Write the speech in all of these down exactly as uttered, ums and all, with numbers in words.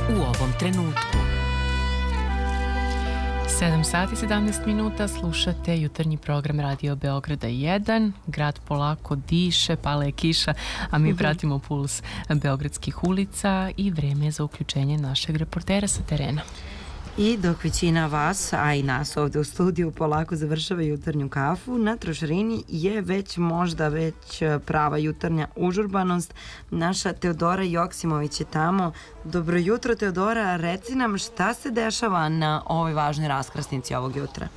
u ovom trenutku. sedam sati i sedamnaest minuta, slušate jutarnji program Radio Beograda jedan. Grad polako diše, pala je kiša, a mi pratimo puls beogradskih ulica i vreme je za uključenje našeg reportera sa terena. I dok većina vas, a i nas ovde u studiju, polako završava jutarnju kafu, na Trošarini je već možda već prava jutarnja užurbanost. Naša Teodora Joksimović je tamo. Dobro jutro, Teodora, reci nam šta se dešava na ovoj važnoj raskrsnici ovog jutra.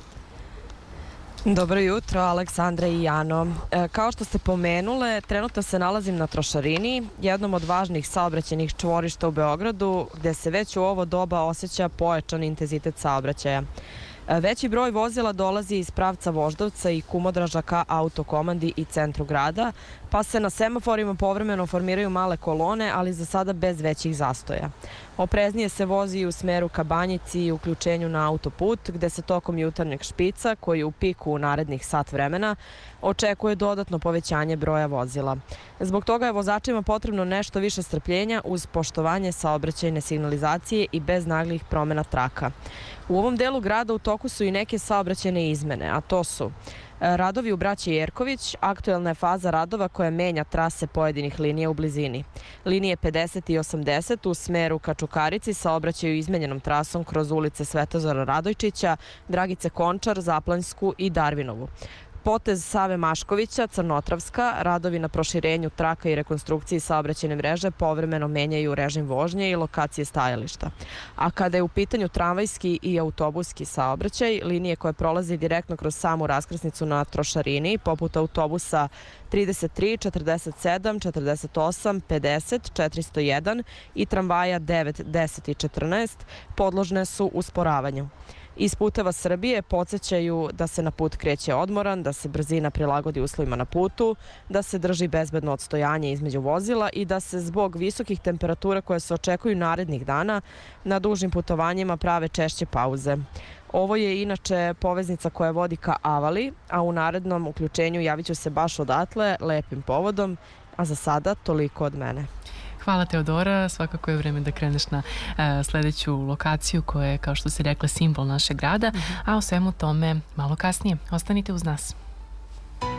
Dobro jutro, Aleksandra i Jano. E, kao što ste pomenule, trenutno se nalazim na Trošarini, jednom od važnih saobraćajnih čvorišta u Beogradu, gde se već u ovo doba osjeća pojačan intenzitet saobraćaja. E, veći broj vozila dolazi iz pravca Voždovca i Kumodraža ka Autokomandi i centru grada, pa se na semaforima povremeno formiraju male kolone, ali za sada bez većih zastoja. Opreznije se vozi i u smeru ka Banjici i uključenju na autoput, gde se tokom jutarnjeg špica, koji je u piku u narednih sat vremena, očekuje dodatno povećanje broja vozila. Zbog toga je vozačima potrebno nešto više strpljenja uz poštovanje saobraćajne signalizacije i bez naglih promena traka. U ovom delu grada u toku su i neke saobraćajne izmene, a to su radovi u Braći Jerković, aktuelna je faza radova koja menja trase pojedinih linija u blizini. Linije pedeset i osamdeset u smeru ka Čukarici saobraćaju izmenjenom trasom kroz ulice Svetozara Radojčića, Dragice Končar, Zaplansku i Darvinovu. Potez Save Maškovića, Crnotravska, radovi na proširenju traka i rekonstrukciji saobraćajne mreže povremeno menjaju režim vožnje i lokacije stajališta. A kada je u pitanju tramvajski i autobuski saobraćaj, linije koje prolaze direktno kroz samu raskrsnicu na Trošarini, poput autobusa trideset tri, četrdeset sedam, četrdeset osam, pedeset, četiristo jedan i tramvaja devet, deset i četrnaest, podložne su usporavanju. Iz puteva Srbije podsjećaju da se na put kreće odmoran, da se brzina prilagodi uslovima na putu, da se drži bezbedno odstojanje između vozila i da se zbog visokih temperatura koje se očekuju narednih dana na dužim putovanjima prave češće pauze. Ovo je inače poveznica koja vodi ka Avali, a u narednom uključenju javit ću se baš odatle, lepim povodom, a za sada toliko od mene. Hvala Teodora, svakako je vreme da kreneš na uh, sledeću lokaciju koja je, kao što si rekla, simbol našeg grada, a o svemu tome malo kasnije. Ostanite uz nas.